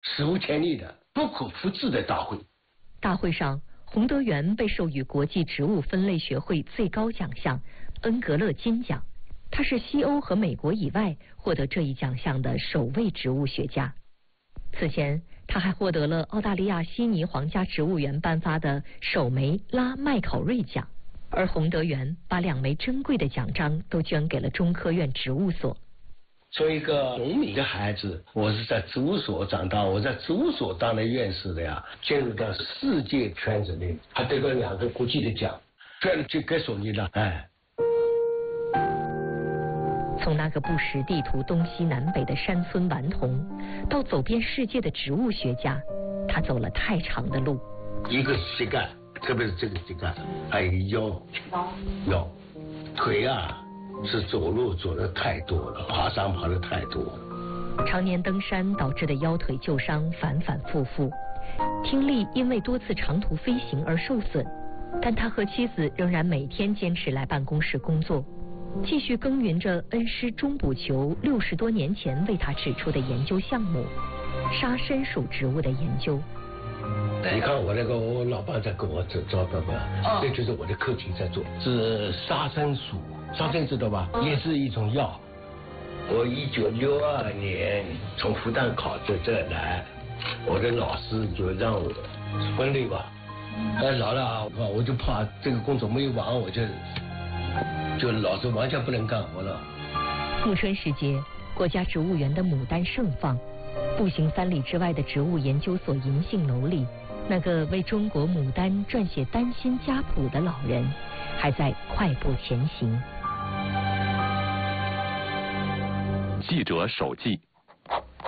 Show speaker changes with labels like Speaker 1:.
Speaker 1: 史无前例的、不可复制的大会。
Speaker 2: 大会上，洪德元被授予国际植物分类学会最高奖项恩格勒金奖，他是西欧和美国以外获得这一奖项的首位植物学家。此前，他还获得了澳大利亚悉尼皇家植物园颁发的首枚拉麦考瑞奖，而洪德元把2枚珍贵的奖章都捐给了中科院植物所。
Speaker 1: 作为一个农民的孩子，我是在植物所长大，我在植物所当了院士的呀，进入到世界圈子里，还得了2个国际的奖，这就该说你了，哎。
Speaker 2: 从那个不识地图东西南北的山村顽童，到走遍世界的植物学家，他走了太长的路。
Speaker 1: 一个膝盖，特别是这个膝盖，还有腰，腿啊是走路走的太多了，爬山爬的太多了。
Speaker 2: 常年登山导致的腰腿旧伤反反复复，听力因为多次长途飞行而受损，但他和妻子仍然每天坚持来办公室工作，继续耕耘着恩师中捕球60多年前为他指出的研究项目——沙参属植物的研究。
Speaker 1: 你看我老伴在跟我招标没有？这就是我的课题在做，是沙参属，沙参知道吧？也是一种药。我1962年从复旦考到这来，我的老师就让我分类吧。老了我就怕这个工作没有完，我就老是完全不能干活了。
Speaker 2: 暮春时节，国家植物园的牡丹盛放，步行3里之外的植物研究所银杏楼里，那个为中国牡丹撰写丹心家谱的老人，还在快步前行。
Speaker 3: 记者手记。